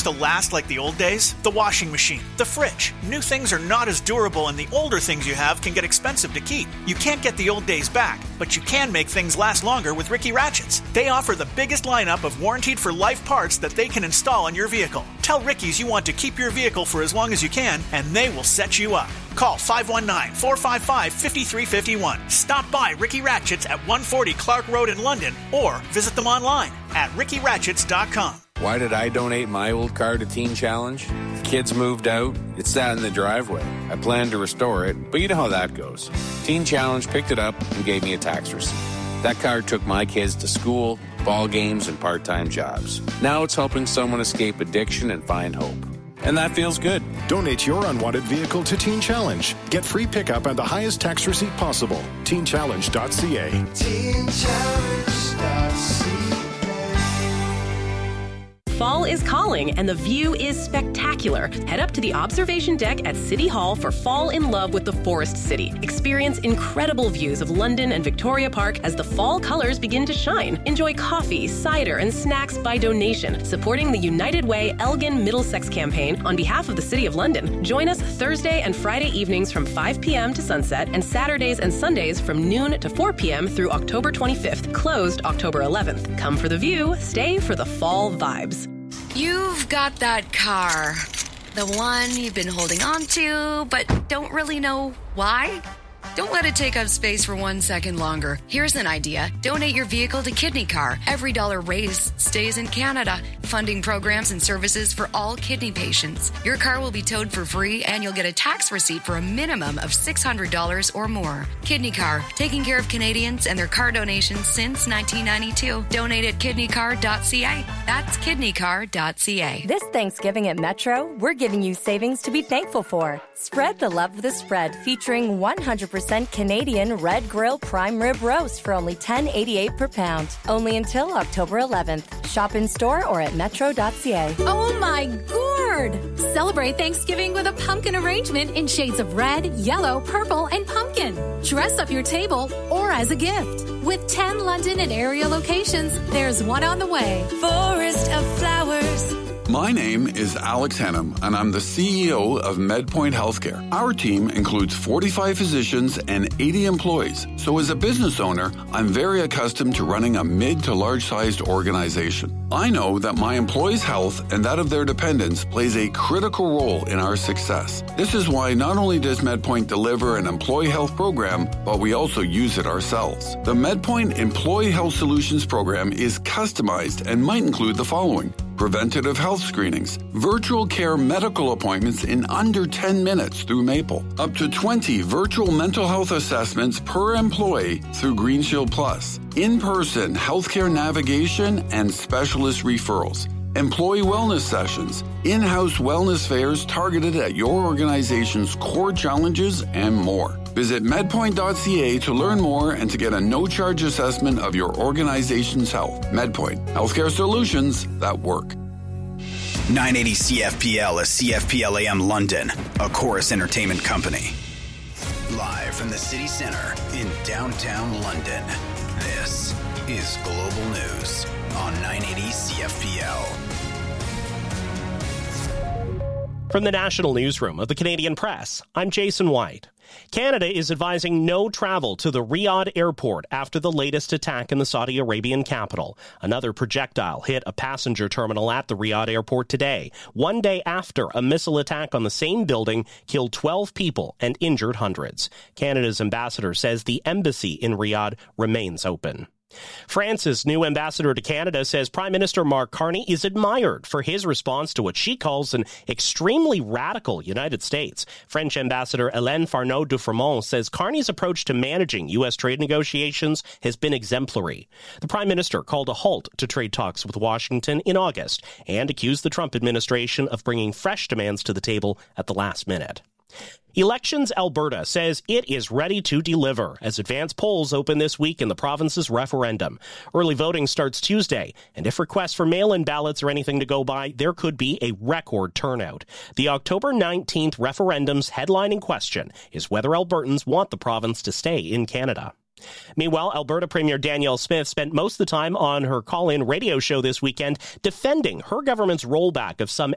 to last like the old days? The washing machine, the fridge. New things are not as durable, and the older things you have can get expensive to keep. You can't get the old days back, but you can make things last longer with Ricky Ratchets. They offer the biggest lineup of warranted for life parts that they can install on your vehicle. Tell Ricky's you want to keep your vehicle for as long as you can, and they will set you up. Call 519-455-5351. Stop by Ricky Ratchets at 140 Clark Road in London, or visit them online at rickyratchets.com. Why did I donate my old car to Teen Challenge? The kids moved out. It sat in the driveway. I planned to restore it, but you know how that goes. Teen Challenge picked it up and gave me a tax receipt. That car took my kids to school, ball games, and part-time jobs. Now it's helping someone escape addiction and find hope. And that feels good. Donate your unwanted vehicle to Teen Challenge. Get free pickup and the highest tax receipt possible. TeenChallenge.ca. TeenChallenge.ca. Fall is calling and the view is spectacular. Head up to the observation deck at City Hall for Fall in Love with the Forest City. Experience incredible views of London and Victoria Park as the fall colors begin to shine. Enjoy coffee, cider, and snacks by donation, supporting the United Way Elgin Middlesex campaign on behalf of the City of London. Join us Thursday and Friday evenings from 5 p.m. to sunset, and Saturdays and Sundays from noon to 4 p.m. through October 25th, closed October 11th. Come for the view, stay for the fall vibes. You've got that car. The one you've been holding on to, but don't really know why? Don't let it take up space for 1 second longer. Here's an idea. Donate your vehicle to Kidney Car. Every dollar raised stays in Canada, funding programs and services for all kidney patients. Your car will be towed for free, and you'll get a tax receipt for a minimum of $600 or more. Kidney Car, taking care of Canadians and their car donations since 1992. Donate at kidneycar.ca. That's kidneycar.ca. This Thanksgiving at Metro, we're giving you savings to be thankful for. Spread the love with a spread featuring 100% Canadian Red Grill Prime Rib Roast for only $10.88 per pound. Only until October 11th. Shop in store or at metro.ca. Oh my gourd! Celebrate Thanksgiving with a pumpkin arrangement in shades of red, yellow, purple, and pumpkin. Dress up your table or as a gift. With 10 London and area locations, there's one on the way. Forest of Flowers. My name is Alex Hennam, and I'm the CEO of MedPoint Healthcare. Our team includes 45 physicians and 80 employees. So as a business owner, I'm very accustomed to running a mid to large-sized organization. I know that my employees' health and that of their dependents plays a critical role in our success. This is why not only does MedPoint deliver an employee health program, but we also use it ourselves. The MedPoint Employee Health Solutions program is customized and might include the following: preventative health screenings, virtual care medical appointments in under 10 minutes through Maple, up to 20 virtual mental health assessments per employee through Green Shield Plus, in-person healthcare navigation and specialist referrals, employee wellness sessions, in-house wellness fairs targeted at your organization's core challenges, and more. Visit medpoint.ca to learn more and to get a no-charge assessment of your organization's health. MedPoint, healthcare solutions that work. 980 CFPL is CFPL AM London, a Chorus Entertainment company. Live from the city center in downtown London, this is Global News on 980 CFPL. From the National Newsroom of the Canadian Press, I'm Jason White. Canada is advising no travel to the Riyadh airport after the latest attack in the Saudi Arabian capital. Another projectile hit a passenger terminal at the Riyadh airport today, one day after a missile attack on the same building killed 12 people and injured hundreds. Canada's ambassador says the embassy in Riyadh remains open. France's new ambassador to Canada says Prime Minister Mark Carney is admired for his response to what she calls an extremely radical United States. French Ambassador Hélène Farneau-Dufremont says Carney's approach to managing U.S. trade negotiations has been exemplary. The Prime Minister called a halt to trade talks with Washington in August and accused the Trump administration of bringing fresh demands to the table at the last minute. Elections Alberta says it is ready to deliver as advanced polls open this week in the province's referendum. Early voting starts Tuesday, and if requests for mail-in ballots are anything to go by, there could be a record turnout. The October 19th referendum's headlining question is whether Albertans want the province to stay in Canada. Meanwhile, Alberta Premier Danielle Smith spent most of the time on her call-in radio show this weekend defending her government's rollback of some